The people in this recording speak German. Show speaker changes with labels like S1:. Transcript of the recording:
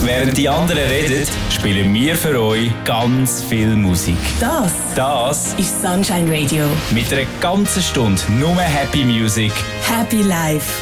S1: Während die anderen reden, spielen wir für euch ganz viel Musik. Das
S2: ist Sunshine Radio.
S1: mit einer ganzen Stunde nur Happy Music.
S2: Happy Life.